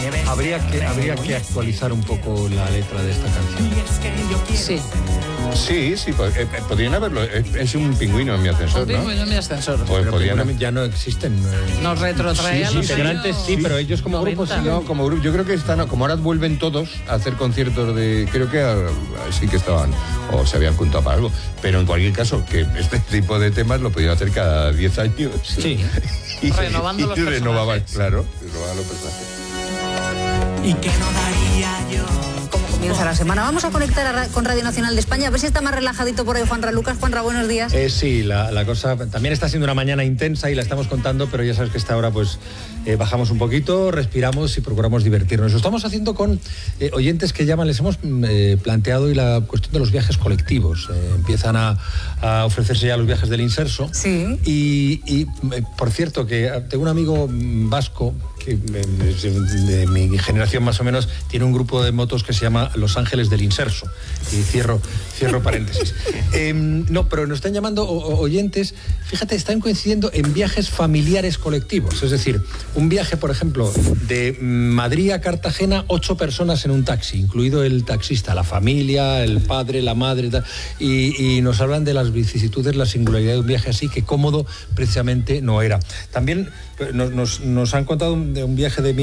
Habría que actualizar un poco la letra de esta canción. Sí, podrían haberlo. Es un pingüino en mi ascensor, un pingüino en mi ascensor. Pues ya no existen. Nos retrotrae a los integrantes, sí, pero ellos como grupo sí. No, como grupo, yo creo que están, como ahora vuelven todos a hacer conciertos de, creo que sí que estaban o se habían juntado para algo, pero en cualquier caso que este tipo de temas lo podían hacer cada 10 años. Sí. Renovando los personajes. Renovaban los personajes. ¿Y qué no daría yo? Como comienza la semana, vamos a conectar con Radio Nacional de España, a ver si está más relajadito por ahí Juanra Lucas. Juanra, buenos días. Sí, la cosa también está siendo una mañana intensa y la estamos contando, pero ya sabes que a esta hora pues bajamos un poquito, respiramos y procuramos divertirnos. Lo estamos haciendo con oyentes que llaman, les hemos planteado y la cuestión de los viajes colectivos. Empiezan a ofrecerse ya los viajes del Inserso. Sí. Y por cierto, que tengo un amigo vasco que de mi generación más o menos tiene un grupo de motos que se llama Los Ángeles del Inserso, y cierro paréntesis. No, pero nos están llamando oyentes, fíjate, están coincidiendo en viajes familiares colectivos, es decir, un viaje, por ejemplo, de Madrid a Cartagena, 8 personas en un taxi, incluido el taxista, la familia, el padre, la madre, y nos hablan de las vicisitudes, la singularidad de un viaje así, que cómodo precisamente no era. También nos han contado de un viaje de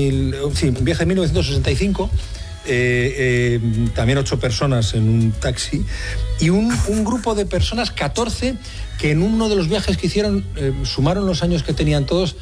1965, también 8 personas en un taxi, y un grupo de personas, 14, que en uno de los viajes que hicieron sumaron los años que tenían todos